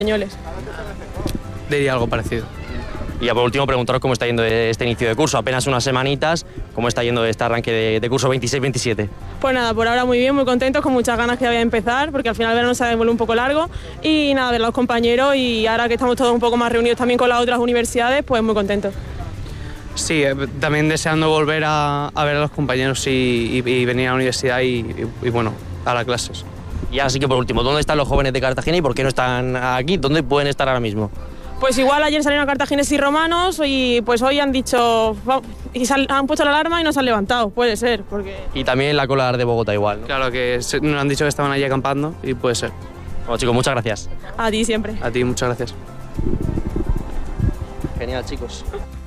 españoles. Diría algo parecido. Y ya por último, preguntaros cómo está yendo este inicio de curso, apenas unas semanitas, cómo está yendo este arranque de curso 26-27. Pues nada, por ahora muy bien, muy contentos, con muchas ganas que voy a empezar, porque al final el verano se vuelve un poco largo, y nada, ver a los compañeros, y ahora que estamos todos un poco más reunidos también con las otras universidades, pues muy contentos. Sí, también deseando volver a ver a los compañeros y venir a la universidad y bueno, a las clases. Y así que por último, ¿dónde están los jóvenes de Cartagena y por qué no están aquí? ¿Dónde pueden estar ahora mismo? Pues igual ayer salieron cartagineses y romanos y pues hoy han dicho, han puesto la alarma y no se han levantado, puede ser, porque... Y también la cola de Bogotá igual, ¿no? Claro que nos han dicho que estaban allí acampando y puede ser. Bueno, chicos, muchas gracias. A ti siempre. A ti, muchas gracias. Genial, chicos.